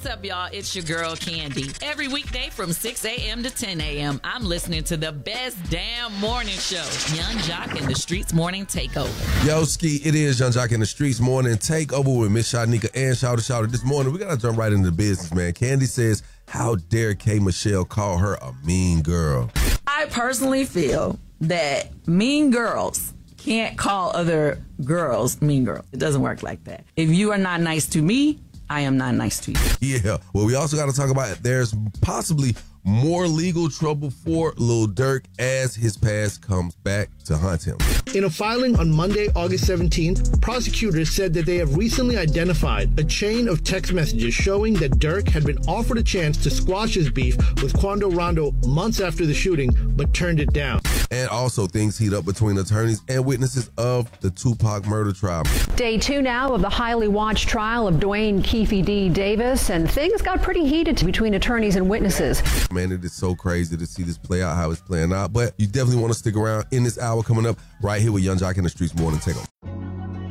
What's up, y'all? It's your girl, Candy. Every weekday from 6 a.m. to 10 a.m., I'm listening to the best damn morning show, Young Jock in the Streets Morning Takeover. Yo, Ski, it is Young Jock in the Streets Morning Takeover with Miss Shanika and Shouter. This morning, we got to jump right into business, man. Candy says, how dare K. Michelle call her a mean girl? I personally feel that mean girls can't call other girls mean girls. It doesn't work like that. If you are not nice to me, I am not nice to you. Yeah, well, we also got to talk about there's possibly more legal trouble for Lil Durk as his past comes back to haunt him. In a filing on Monday, August 17th, prosecutors said that they have recently identified a chain of text messages showing that Durk had been offered a chance to squash his beef with Quando Rondo months after the shooting, but turned it down. And also things heat up between attorneys and witnesses of the Tupac murder trial. Day 2 now of the highly watched trial of Dwayne Keefe D. Davis, and things got pretty heated between attorneys and witnesses. Man, it is so crazy to see this play out, how it's playing out. But you definitely want to stick around in this hour coming up right here with Young Jock in the Streets Morning Takeover.